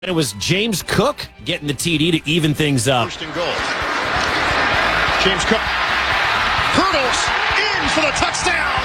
It was James Cook getting the TD to even things up. First and goal. James Cook hurdles in for the touchdown.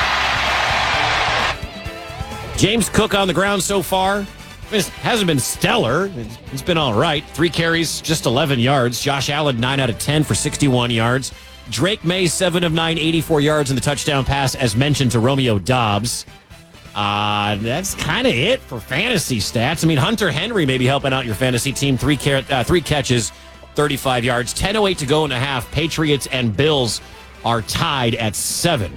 James Cook on the ground so far. It hasn't been stellar. It's been all right. 3 carries, just 11 yards. Josh Allen, 9 out of 10 for 61 yards. Drake May, 7 of 9, 84 yards in the touchdown pass, as mentioned, to Romeo Doubs. That's kind of it for fantasy stats. I mean, Hunter Henry may be helping out your fantasy team. 3 catches, 35 yards. 10:08 to go in the half. Patriots and Bills are tied at 7.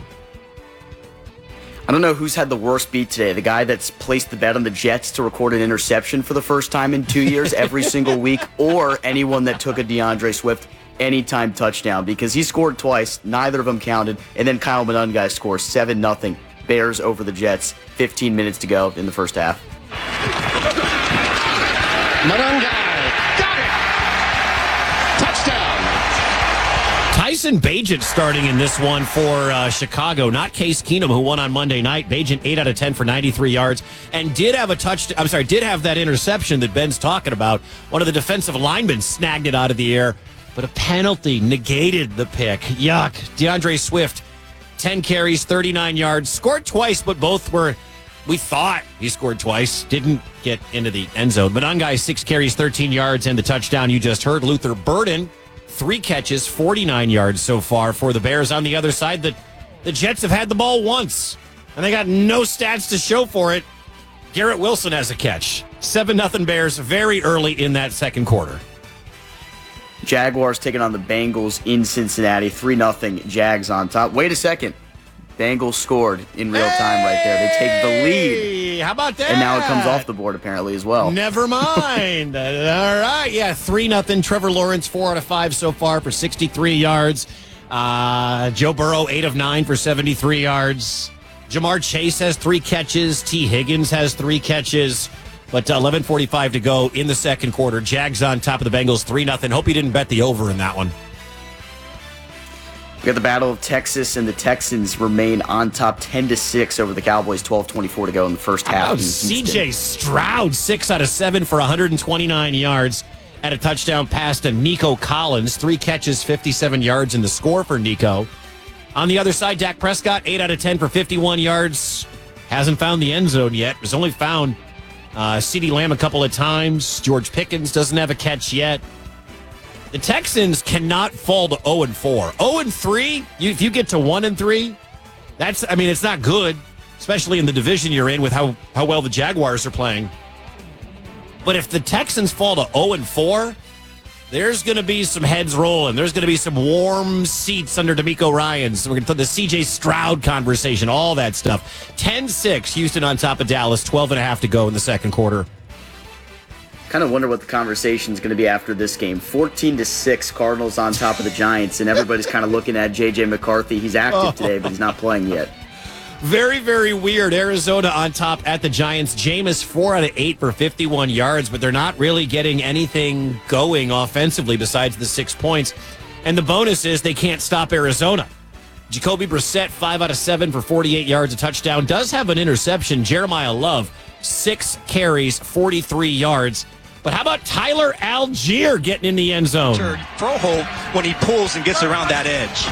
I don't know who's had the worst beat today. The guy that's placed the bet on the Jets to record an interception for the first time in 2 years every single week, or anyone that took a DeAndre Swift anytime touchdown, because he scored twice. Neither of them counted. And then Kyle Monangai scores 7-0. Bears over the Jets. 15 minutes to go in the first half. Monangai got it. Touchdown. Tyson Bagent starting in this one for Chicago, not Case Keenum, who won on Monday night. Bagent 8 out of 10 for 93 yards, and did have that interception that Ben's talking about. One of the defensive linemen snagged it out of the air, but a penalty negated the pick. Yuck. DeAndre Swift, 10 carries, 39 yards, scored twice, but both were, we thought he scored twice, didn't get into the end zone. Monangai, 6 carries, 13 yards, and the touchdown you just heard. Luther Burden, 3 catches, 49 yards so far for the Bears. On the other side, the Jets have had the ball once, and they got no stats to show for it. Garrett Wilson has a catch. 7-0 Bears very early in that second quarter. Jaguars taking on the Bengals in Cincinnati. 3-0 Jags on top. Wait a second. Bengals scored in real time right there. They take the lead. How about that? And now it comes off the board apparently as well. Never mind. All right. Yeah, 3-0. Trevor Lawrence, 4 out of 5 so far for 63 yards. Joe Burrow, 8 of 9 for 73 yards. Jamar Chase has 3 catches. T. Higgins has 3 catches. But 11:45 to go in the second quarter. Jags on top of the Bengals, 3-0. Hope you didn't bet the over in that one. We got the Battle of Texas, and the Texans remain on top 10-6 over the Cowboys. 12:24 to go in the first half. C.J. Stroud, 6 out of 7 for 129 yards. Had a touchdown pass to Nico Collins. 3 catches, 57 yards in the score for Nico. On the other side, Dak Prescott, 8 out of 10 for 51 yards. Hasn't found the end zone yet. Has only found CeeDee Lamb a couple of times. George Pickens doesn't have a catch yet. The Texans cannot fall to 0-4. 0-3, if you get to 1-3, it's not good, especially in the division you're in with how well the Jaguars are playing. But if the Texans fall to 0-4, there's going to be some heads rolling. There's going to be some warm seats under DeMeco Ryans. We're going to put the C.J. Stroud conversation, all that stuff. 10-6, Houston on top of Dallas, 12.5 to go in the second quarter. Kind of wonder what the conversation is going to be after this game. 14-6, Cardinals on top of the Giants, and everybody's kind of looking at J.J. McCarthy. He's active today, but he's not playing yet. Very, very weird. Arizona on top at the Giants. Jameis, 4 out of 8 for 51 yards, but they're not really getting anything going offensively besides the 6 points. And the bonus is they can't stop Arizona. Jacoby Brissett, 5 out of 7 for 48 yards, a touchdown. Does have an interception. Jeremiah Love, 6 carries, 43 yards. But how about Tyler Algier getting in the end zone? Throw hole when he pulls and gets around that edge.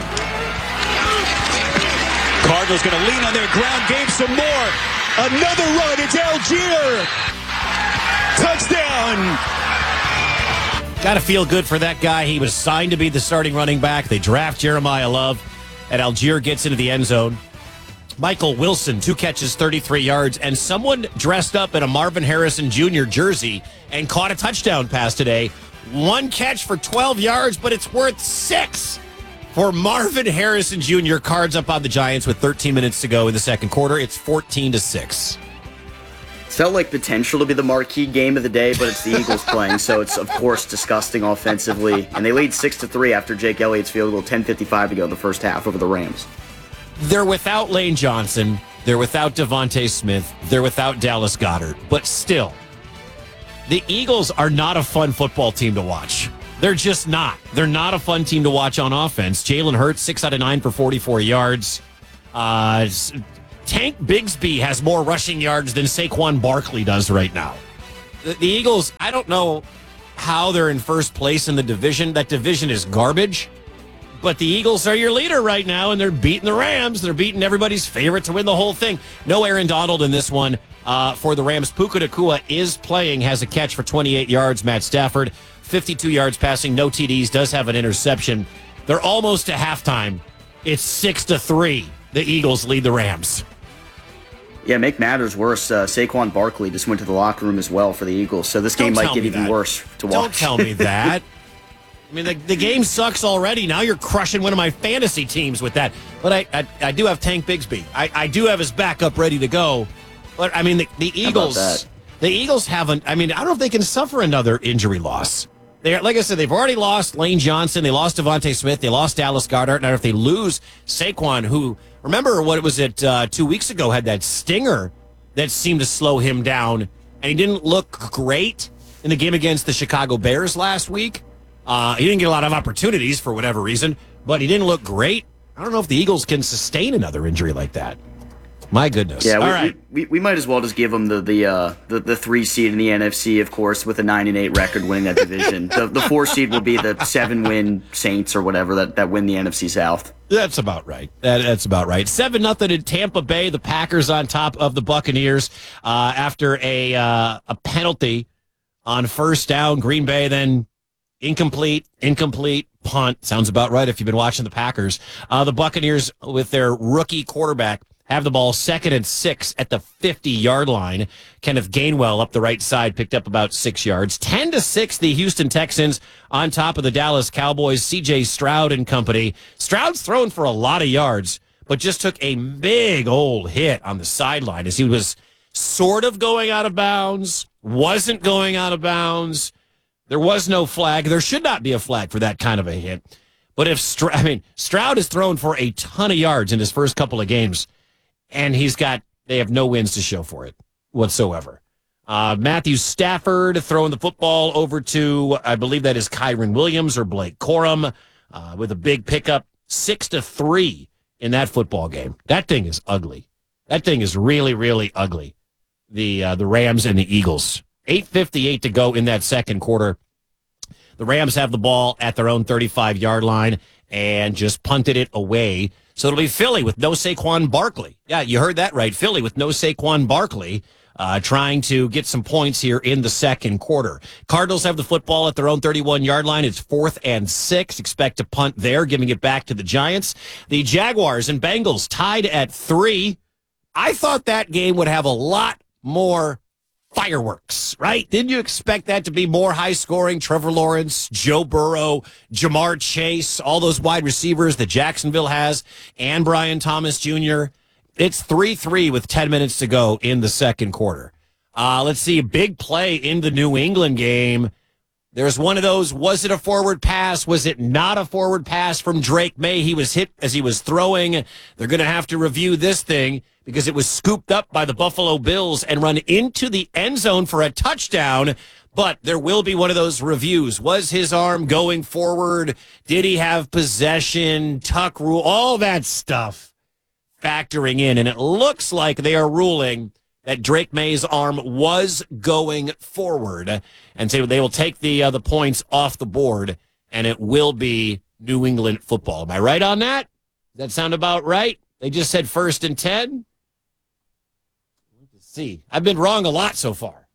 Cardinals going to lean on their ground game some more. Another run. It's Algier. Touchdown. Got to feel good for that guy. He was signed to be the starting running back. They draft Jeremiah Love, and Algier gets into the end zone. Michael Wilson, 2 catches, 33 yards, and someone dressed up in a Marvin Harrison Jr. jersey and caught a touchdown pass today. 1 catch for 12 yards, but it's worth 6 for Marvin Harrison Jr. Cards up on the Giants with 13 minutes to go in the second quarter. It's 14-6. It's felt like potential to be the marquee game of the day, but it's the Eagles playing, so it's, of course, disgusting offensively. And they lead 6-3 after Jake Elliott's field goal, 10:55 to go in the first half over the Rams. They're without Lane Johnson. They're without Devontae Smith. They're without Dallas Goedert. But still, the Eagles are not a fun football team to watch. They're just not. They're not a fun team to watch on offense. Jalen Hurts, 6 out of 9 for 44 yards. Tank Bigsby has more rushing yards than Saquon Barkley does right now. the Eagles, I don't know how they're in first place in the division. That division is garbage. But the Eagles are your leader right now, and they're beating the Rams. They're beating everybody's favorite to win the whole thing. No Aaron Donald in this one for the Rams. Puka Nacua is playing, has a catch for 28 yards. Matt Stafford, 52 yards passing, no TDs, does have an interception. They're almost to halftime. It's 6-3. The Eagles lead the Rams. Yeah, make matters worse. Saquon Barkley just went to the locker room as well for the Eagles, so this game might get even worse to watch. Don't tell me that. I mean, the game sucks already. Now you're crushing one of my fantasy teams with that. But I do have Tank Bigsby. I do have his backup ready to go. But, I mean, the Eagles haven't. I mean, I don't know if they can suffer another injury loss. Like I said, they've already lost Lane Johnson. They lost Devontae Smith. They lost Dallas Goedert. Now, if they lose Saquon, who, remember what was it 2 weeks ago, had that stinger that seemed to slow him down. And he didn't look great in the game against the Chicago Bears last week. He didn't get a lot of opportunities for whatever reason, but he didn't look great. I don't know if the Eagles can sustain another injury like that. My goodness. Yeah, all right. We might as well just give them the 3 seed in the NFC, of course, with a 9-8 record winning that division. The 4 seed will be the 7-win Saints or whatever that win the NFC South. That's about right. That's about right. 7-0 in Tampa Bay. The Packers on top of the Buccaneers after a penalty on first down. Green Bay then incomplete, punt. Sounds about right if you've been watching the Packers. The Buccaneers, with their rookie quarterback, have the ball 2nd and 6 at the 50-yard line. Kenneth Gainwell up the right side picked up about 6 yards. 10-6, the Houston Texans on top of the Dallas Cowboys. C.J. Stroud and company. Stroud's thrown for a lot of yards, but just took a big old hit on the sideline as he was sort of going out of bounds, wasn't going out of bounds. There was no flag. There should not be a flag for that kind of a hit. But if Stroud has thrown for a ton of yards in his first couple of games, and they have no wins to show for it whatsoever. Matthew Stafford throwing the football over to, I believe that is Kyron Williams or Blake Corum, with a big pickup, 6-3 in that football game. That thing is ugly. That thing is really, really ugly. The Rams and the Eagles. 8:58 to go in that second quarter. The Rams have the ball at their own 35-yard line and just punted it away. So it'll be Philly with no Saquon Barkley. Yeah, you heard that right. Philly with no Saquon Barkley trying to get some points here in the second quarter. Cardinals have the football at their own 31-yard line. It's 4th and 6. Expect to punt there, giving it back to the Giants. The Jaguars and Bengals tied at 3. I thought that game would have a lot more fireworks, right? Didn't you expect that to be more high-scoring? Trevor Lawrence, Joe Burrow, Jamar Chase, all those wide receivers that Jacksonville has, and Brian Thomas Jr. It's 3-3 with 10 minutes to go in the second quarter. Let's see, a big play in the New England game. There's one of those, was it a forward pass? Was it not a forward pass from Drake May? He was hit as he was throwing. They're going to have to review this thing because it was scooped up by the Buffalo Bills and run into the end zone for a touchdown. But there will be one of those reviews. Was his arm going forward? Did he have possession? Tuck rule, all that stuff factoring in. And it looks like they are ruling that Drake May's arm was going forward, and so they will take the points off the board, and it will be New England football. Am I right on that? Does that sound about right? They just said 1st and 10? Let's see. I've been wrong a lot so far.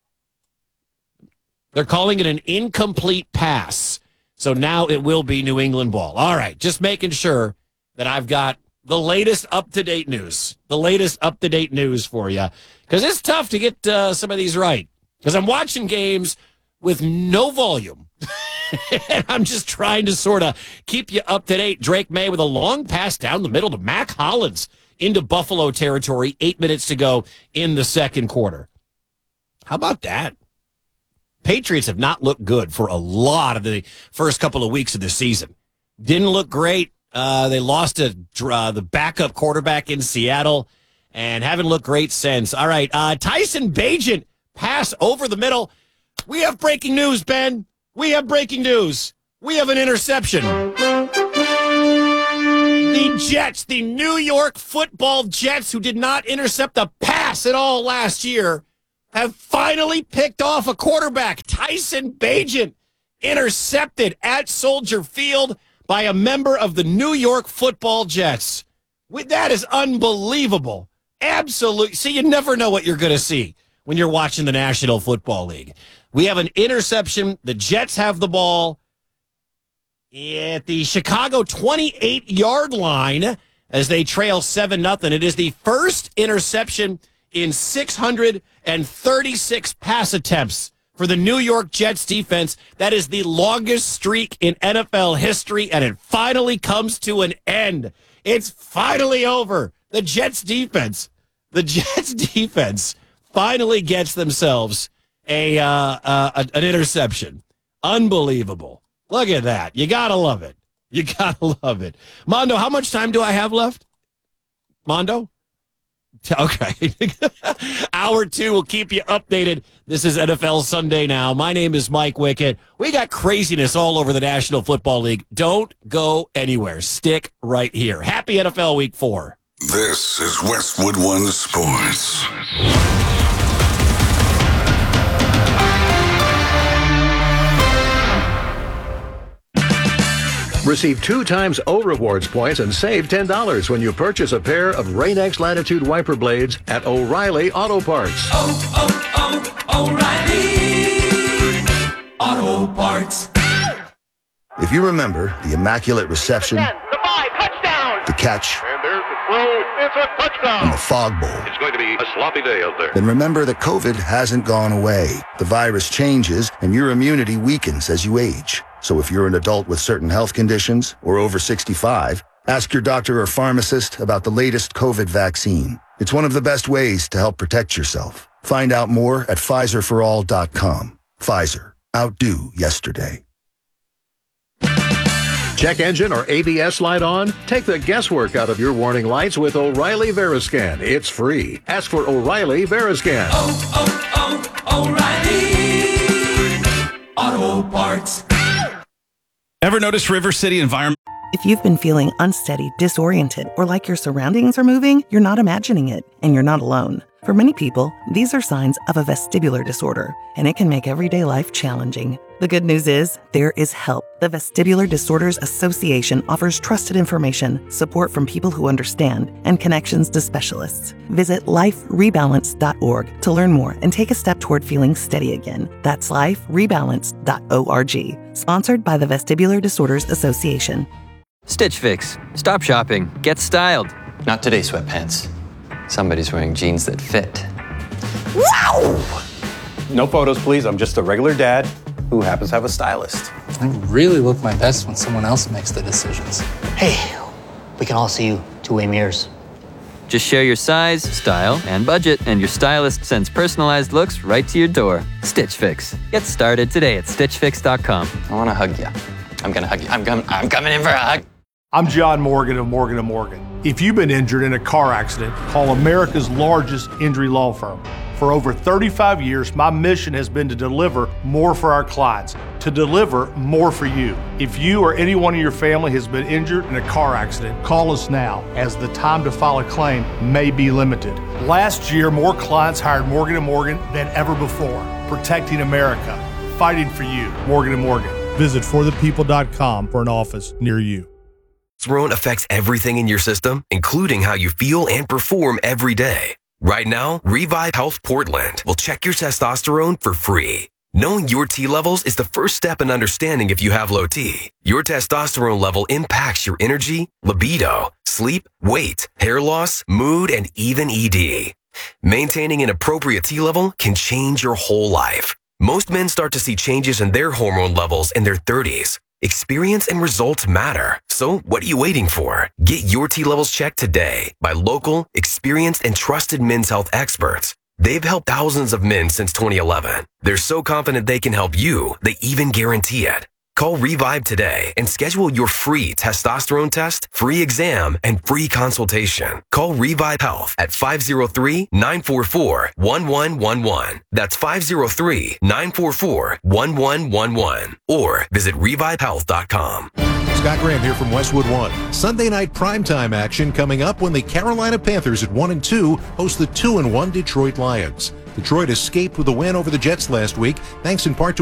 They're calling it an incomplete pass, so now it will be New England ball. All right, just making sure that I've got the latest up-to-date news. The latest up-to-date news for you. Because it's tough to get some of these right. Because I'm watching games with no volume. And I'm just trying to sort of keep you up to date. Drake May with a long pass down the middle to Mac Hollins into Buffalo territory. 8 minutes to go in the second quarter. How about that? Patriots have not looked good for a lot of the first couple of weeks of the season. Didn't look great. They lost the backup quarterback in Seattle and haven't looked great since. All right, Tyson Bagent, pass over the middle. We have breaking news, Ben. We have breaking news. We have an interception. The Jets, the New York Football Jets, who did not intercept a pass at all last year, have finally picked off a quarterback. Tyson Bagent intercepted at Soldier Field by a member of the New York Football Jets. That is unbelievable. Absolutely. See, you never know what you're going to see when you're watching the National Football League. We have an interception. The Jets have the ball at the Chicago 28-yard line as they trail 7-0. It is the first interception in 636 pass attempts for the New York Jets defense. That is the longest streak in NFL history, and it finally comes to an end. It's finally over. The Jets defense finally gets themselves an interception. Unbelievable. Look at that. You got to love it. You got to love it. Mondo, how much time do I have left? Mondo? Okay. Hour 2 will keep you updated. This is NFL Sunday Now. My name is Mike Wickett. We got craziness all over the National Football League. Don't go anywhere. Stick right here. Happy NFL Week 4. This is Westwood One Sports. Receive 2 times O Rewards points and save $10 when you purchase a pair of Rain-X Latitude wiper blades at O'Reilly Auto Parts. O'Reilly Auto Parts. If you remember the immaculate reception, The 5, touchdown. the catch, And there's the throw. It's a touchdown. and the fog bowl, It's going to be a sloppy day out there. then remember that COVID hasn't gone away. The virus changes and your immunity weakens as you age. So if you're an adult with certain health conditions or over 65, ask your doctor or pharmacist about the latest COVID vaccine. It's one of the best ways to help protect yourself. Find out more at PfizerForAll.com. Pfizer. Outdo yesterday. Check engine or ABS light on? Take the guesswork out of your warning lights with O'Reilly Veriscan. It's free. Ask for O'Reilly Veriscan. O'Reilly Auto Parts. Ever notice River City Environment? If you've been feeling unsteady, disoriented, or like your surroundings are moving, you're not imagining it, and you're not alone. For many people, these are signs of a vestibular disorder, and it can make everyday life challenging. The good news is, there is help. The Vestibular Disorders Association offers trusted information, support from people who understand, and connections to specialists. Visit liferebalance.org to learn more and take a step toward feeling steady again. That's liferebalance.org. Sponsored by the Vestibular Disorders Association. Stitch Fix. Stop shopping. Get styled. Not today, sweatpants. Somebody's wearing jeans that fit. Wow! No photos, please. I'm just a regular dad who happens to have a stylist. I really look my best when someone else makes the decisions. Hey, we can all see you two-way mirrors. Just share your size, style, and budget, and your stylist sends personalized looks right to your door. Stitch Fix. Get started today at StitchFix.com. I want to hug you. I'm going to hug you. I'm coming in for a hug. I'm John Morgan of Morgan & Morgan. If you've been injured in a car accident, call America's largest injury law firm. For over 35 years, my mission has been to deliver more for our clients, to deliver more for you. If you or anyone in your family has been injured in a car accident, call us now, as the time to file a claim may be limited. Last year, more clients hired Morgan & Morgan than ever before, protecting America, fighting for you. Morgan & Morgan. Visit forthepeople.com for an office near you. Testosterone affects everything in your system, including how you feel and perform every day. Right now, Revive Health Portland will check your testosterone for free. Knowing your T levels is the first step in understanding if you have low T. Your testosterone level impacts your energy, libido, sleep, weight, hair loss, mood, and even ED. Maintaining an appropriate T level can change your whole life. Most men start to see changes in their hormone levels in their 30s. Experience and results matter. So what are you waiting for? Get your T levels checked today by local, experienced, and trusted men's health experts. They've helped thousands of men since 2011. They're so confident they can help you, they even guarantee it. Call Revive today and schedule your free testosterone test, free exam, and free consultation. Call Revive Health at 503-944-1111. That's 503-944-1111. Or visit revivehealth.com. Scott Graham here from Westwood One. Sunday night primetime action coming up when the Carolina Panthers at 1-2 host the 2-1 Detroit Lions. Detroit escaped with a win over the Jets last week, thanks in part to